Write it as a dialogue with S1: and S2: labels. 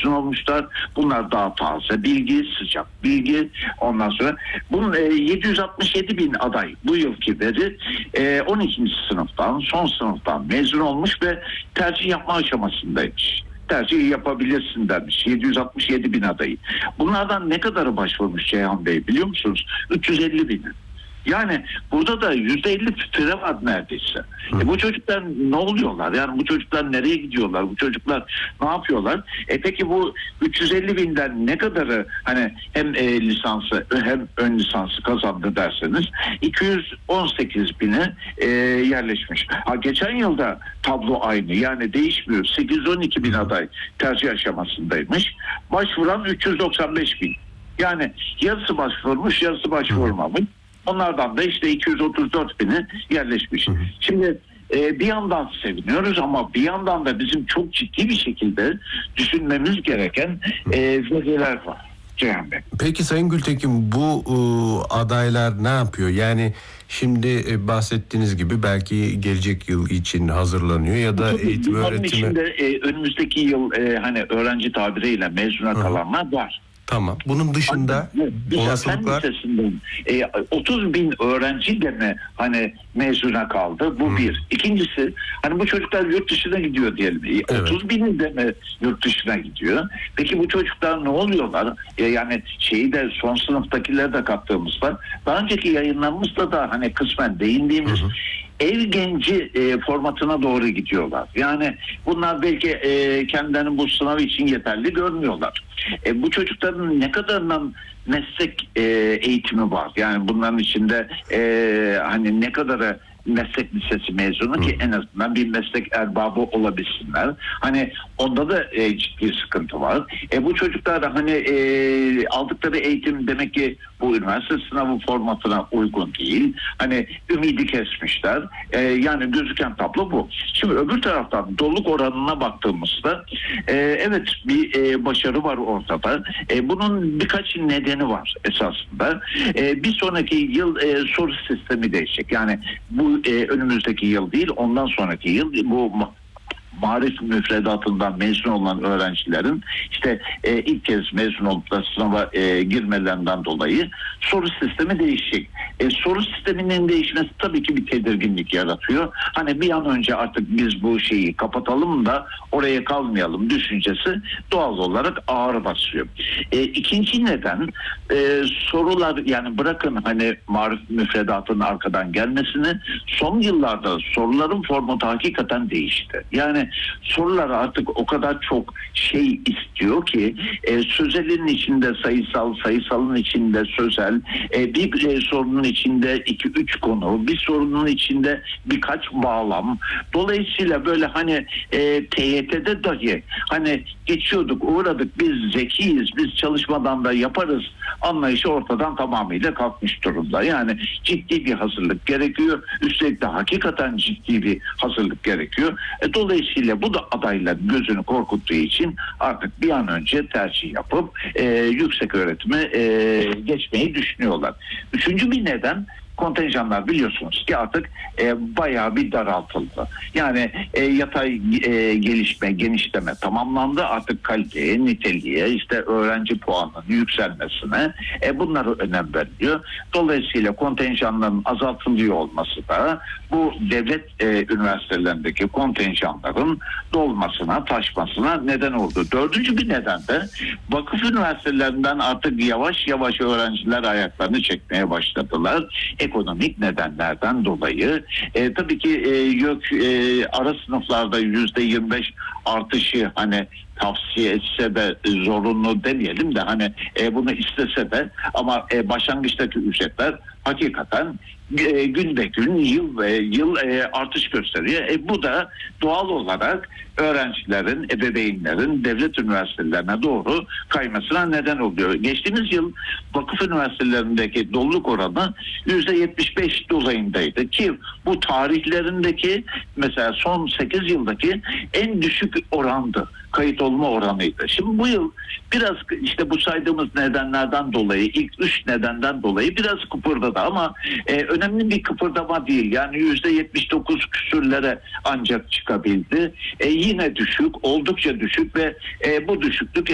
S1: mezun olmuşlar. Bunlar daha taze bilgi, sıcak bilgi. Ondan sonra bunun 767 bin aday bu yılki veri 12. sınıftan, son sınıftan mezun olmuş ve tercih yapma aşamasındaymış. Tercih yapabilirsin demiş. 767 bin adayı. Bunlardan ne kadarı başvurmuş Ceyhan Bey biliyor musunuz? 350 bini. Yani burada da %50 fire var neredeyse. Bu çocuklar ne oluyorlar? Yani bu çocuklar nereye gidiyorlar? Bu çocuklar ne yapıyorlar? Peki bu 350 binden ne kadarı hani hem lisansı hem ön lisansı kazandı derseniz 218 bine yerleşmiş. Geçen yılda tablo aynı. Yani değişmiyor. 812 bin aday tercih aşamasındaymış. Başvuran 395 bin. Yani yarısı başvurmuş, yarısı başvurmamış. Onlardan da işte 234 bini yerleşmiş. Şimdi bir yandan seviniyoruz ama bir yandan da bizim çok ciddi bir şekilde düşünmemiz gereken veriler var Ceyhan Bey.
S2: Peki Sayın Gültekin, bu adaylar ne yapıyor? Yani şimdi bahsettiğiniz gibi belki gelecek yıl için hazırlanıyor ya da eğitim öğretimi...
S1: içinde önümüzdeki yıl hani öğrenci tabiriyle mezuna kalanlar var.
S2: Tamam. Bunun dışında olasılıklar...
S1: 30 bin öğrenci de mi hani mezuna kaldı? Bu bir. İkincisi hani bu çocuklar yurt dışına gidiyor diyelim. 30 bini de mi yurt dışına gidiyor? Peki bu çocuklar ne oluyorlar? Yani şeyi de son sınıftakileri de kattığımızda daha önceki yayınlarımızda da hani kısmen değindiğimiz ev genci formatına doğru gidiyorlar. Yani bunlar belki kendilerini bu sınav için yeterli görmüyorlar. Bu çocukların ne kadarından meslek eğitimi var? Yani bunların içinde hani ne kadarı meslek lisesi mezunu ki en azından bir meslek erbabı olabilsinler. Hani onda da ciddi sıkıntı var. Bu çocuklar da hani aldıkları eğitim demek ki bu üniversite sınavı formatına uygun değil. Hani ümidi kesmişler. Yani gözüken tablo bu. Şimdi öbür taraftan doluluk oranına baktığımızda evet bir başarı var ortada. Bunun birkaç nedeni var esasında. Bir sonraki yıl soru sistemi değişecek. Yani bu önümüzdeki yıl değil, ondan sonraki yıl bu marif müfredatından mezun olan öğrencilerin işte ilk kez mezun olup da sınava girmelerinden dolayı soru sistemi değişecek. Soru sisteminin değişmesi tabii ki bir tedirginlik yaratıyor. Hani bir an önce artık biz bu şeyi kapatalım da oraya kalmayalım düşüncesi doğal olarak ağır basıyor. İkinci neden sorular, yani bırakın hani marif müfredatının arkadan gelmesini, son yıllarda soruların formatı hakikaten değişti. Yani sorular artık o kadar çok şey istiyor ki sözelin içinde sayısal, sayısalın içinde sözel, bir sorunun içinde 2-3 konu, bir sorunun içinde birkaç bağlam. Dolayısıyla böyle hani TYT'de dahi hani geçiyorduk, uğradık, biz zekiyiz, biz çalışmadan da yaparız anlayışı ortadan tamamıyla kalkmış durumda. Yani ciddi bir hazırlık gerekiyor. Üstelik de hakikaten ciddi bir hazırlık gerekiyor. Dolayısıyla bu da adayların gözünü korkuttuğu için artık bir an önce tercih yapıp yüksek öğretime geçmeyi düşünüyorlar. Üçüncü bir neden, kontenjanlar biliyorsunuz ki artık bayağı bir daraltıldı. Yani yatay gelişme, genişleme tamamlandı. Artık kaliteye, niteliğe, işte öğrenci puanının yükselmesine bunlara önem veriliyor. Dolayısıyla kontenjanların azaltılıyor olması da bu devlet üniversitelerindeki kontenjanların dolmasına, taşmasına neden oldu. Dördüncü bir neden de vakıf üniversitelerinden artık yavaş yavaş öğrenciler ayaklarını çekmeye başladılar. Ekonomik nedenlerden dolayı. Tabii ki YÖK ara sınıflarda %25 artışı hani tavsiye etse de zorunlu demeyelim de hani bunu istese de ama başlangıçtaki ücretler hakikaten gün be gün, yıl ve yıl artış gösteriyor. Bu da doğal olarak öğrencilerin, ebeveynlerin devlet üniversitelerine doğru kaymasına neden oluyor. Geçtiğimiz yıl vakıf üniversitelerindeki doluluk oranı %75 dolayındaydı ki bu tarihlerindeki mesela son 8 yıldaki en düşük orandı. Kayıt olma oranıydı. Şimdi bu yıl biraz işte bu saydığımız nedenlerden dolayı, ilk 3 nedenden dolayı biraz kıpırdadı ama önemli bir kıpırdama değil. Yani %79 küsürlere ancak çıkabildi. Yine düşük, oldukça düşük ve bu düşüklük